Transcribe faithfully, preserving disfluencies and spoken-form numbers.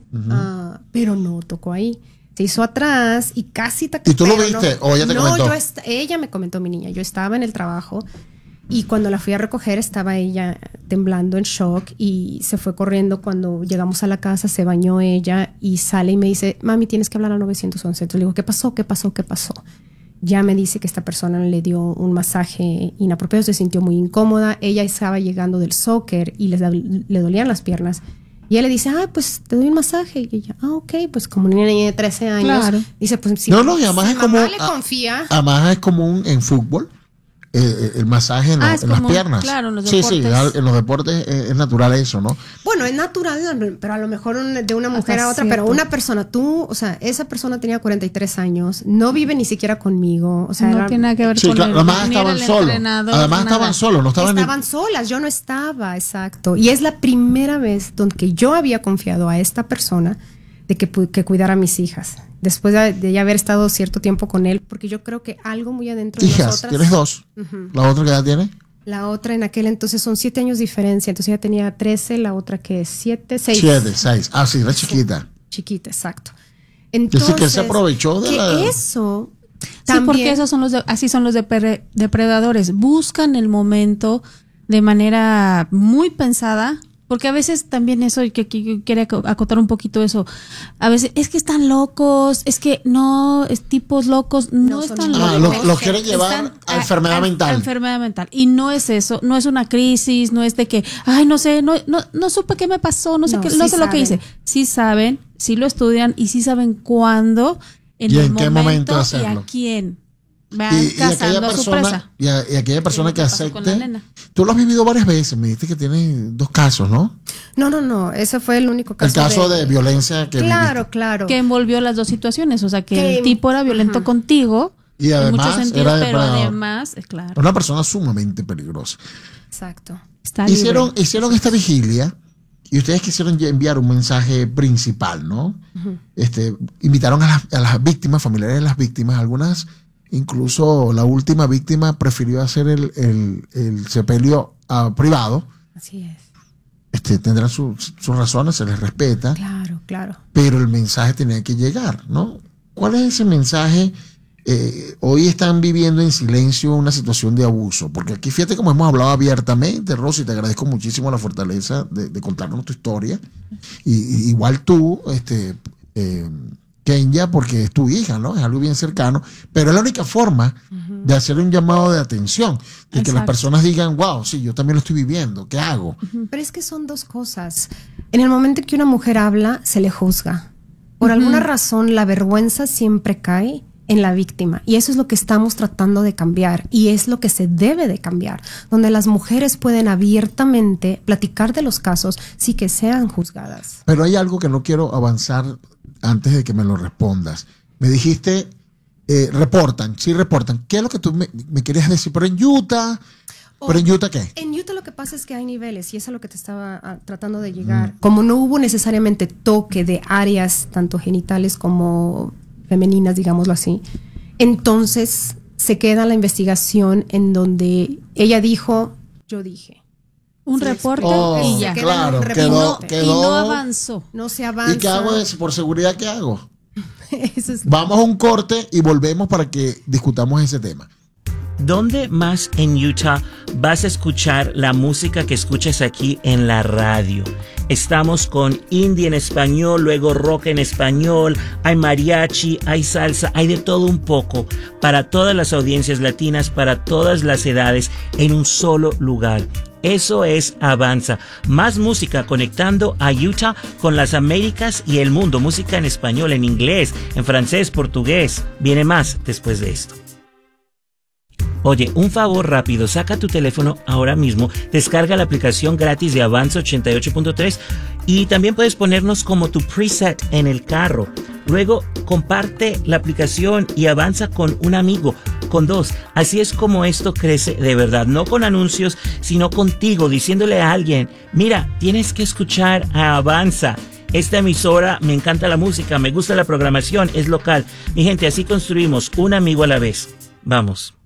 uh-huh. uh, pero no tocó ahí. Se hizo atrás y casi... Ta- ¿Y tú lo viste no, o ella te no, comentó? No, est- ella me comentó, mi niña. Yo estaba en el trabajo y cuando la fui a recoger estaba ella temblando en shock y se fue corriendo. Cuando llegamos a la casa se bañó ella y sale y me dice, mami, tienes que hablar al nueve once. Entonces le digo, ¿qué pasó? ¿Qué pasó? ¿Qué pasó? Ya me dice que esta persona le dio un masaje inapropiado, se sintió muy incómoda. Ella estaba llegando del soccer y les, le dolían las piernas. Y él le dice, ah, pues te doy un masaje. Y ella, ah, ok, pues como una niña de trece años. Claro. Dice, pues si no, no, y además si es como, le confía. Además es común en fútbol. Eh, el masaje en, ah, lo, en las piernas. Claro, en los sí, deportes. Sí, en los deportes es, es natural eso, ¿no? Bueno, es natural, pero a lo mejor de una mujer Hasta a otra, cierto. Pero una persona, tú, o sea, esa persona tenía cuarenta y tres años, no vive ni siquiera conmigo, o sea, no era, tiene nada que ver sí, con claro, el, además estaban solos. Además estaban solos, no estaban estaban ni... solas, yo no estaba, exacto. Y es la primera vez donde que yo había confiado a esta persona de que, que cuidara a mis hijas. Después de, de ya haber estado cierto tiempo con él, porque yo creo que algo muy adentro de hijas, nosotras... ¿tienes dos? Uh-huh. ¿La otra qué edad tiene? La otra en aquel entonces son siete años de diferencia, entonces ella tenía trece, la otra que es siete, seis. Siete, seis, ah sí, la chiquita. Sí, chiquita, exacto. Entonces, es que se aprovechó de que la... eso... Sí, también, porque esos son los de, así son los depre, depredadores, buscan el momento de manera muy pensada. Porque a veces también eso, que, que quiere acotar un poquito eso, a veces es que están locos, es que no, es tipos locos, no, no están locos. Ah, los lo quieren llevar están a, a enfermedad a, mental. A enfermedad mental. Y no es eso, no es una crisis, no es de que, ay, no sé, no, no, no supe qué me pasó, no sé no, qué, sí no sé saben. lo que hice. Sí saben, sí lo estudian y sí saben cuándo, en ¿Y el en qué momento y hacerlo? a quién. Van y, cazando y a su persona, presa. Y, a, y aquella persona que acepte. Tú lo has vivido varias veces, me dijiste que tienes dos casos, ¿no? No, no, no, ese fue el único caso. El caso de, de violencia que Claro, viviste. claro. Que envolvió las dos situaciones, o sea, que que, el tipo era violento uh-huh. contigo. Y además, en muchos sentidos, era pero además, claro. Una persona sumamente peligrosa. Exacto. Está hicieron, libre. hicieron esta vigilia y ustedes quisieron enviar un mensaje principal, ¿no? Uh-huh. Este, invitaron a las, a las víctimas, familiares de las víctimas, algunas... Incluso la última víctima prefirió hacer el, el, el sepelio uh, privado. Así es. Este, tendrán sus su razones, se les respeta. Claro, claro. Pero el mensaje tenía que llegar, ¿no? ¿Cuál es ese mensaje? Eh, hoy están viviendo en silencio una situación de abuso. Porque aquí, fíjate cómo hemos hablado abiertamente, Rosy, te agradezco muchísimo la fortaleza de, de contarnos tu historia. Y, y igual tú, este... Eh, Kenya, porque es tu hija, ¿no? Es algo bien cercano, pero es la única forma uh-huh. de hacer un llamado de atención, de Exacto. que las personas digan, wow, sí, yo también lo estoy viviendo, ¿qué hago? Uh-huh. Pero es que son dos cosas. En el momento en que una mujer habla, se le juzga. Por uh-huh. alguna razón, la vergüenza siempre cae en la víctima, y eso es lo que estamos tratando de cambiar, y es lo que se debe de cambiar, donde las mujeres pueden abiertamente platicar de los casos sin que sean juzgadas. Pero hay algo que no quiero avanzar antes de que me lo respondas. Me dijiste, eh, reportan, sí reportan. ¿Qué es lo que tú me, me querías decir? ¿Pero en Utah? Oh, ¿Pero en Utah qué? En Utah lo que pasa es que hay niveles y eso es a lo que te estaba uh, tratando de llegar. Mm. Como no hubo necesariamente toque de áreas tanto genitales como femeninas, digámoslo así, entonces se queda la investigación en donde ella dijo, yo dije. Un reporte oh, y ya. Claro, quedó, quedó, y, no, quedó, y no avanzó. No se avanza. ¿Y qué hago eso? ¿Por seguridad qué hago? Eso es... Vamos a un corte y volvemos para que discutamos ese tema. ¿Dónde más en Utah vas a escuchar la música que escuchas aquí en la radio? Estamos con indie en español, luego rock en español, hay mariachi, hay salsa, hay de todo un poco para todas las audiencias latinas, para todas las edades, en un solo lugar. Eso es Avanza. Más música conectando a Utah con las Américas y el mundo. Música en español, en inglés, en francés, portugués. Viene más después de esto. Oye, un favor rápido, saca tu teléfono ahora mismo, descarga la aplicación gratis de Avanza ochenta y ocho punto tres y también puedes ponernos como tu preset en el carro. Luego comparte la aplicación y avanza con un amigo, con dos. Así es como esto crece de verdad, no con anuncios, sino contigo, diciéndole a alguien, mira, tienes que escuchar a Avanza. Esta emisora, me encanta la música, me gusta la programación, es local. Mi gente, así construimos un amigo a la vez. Vamos.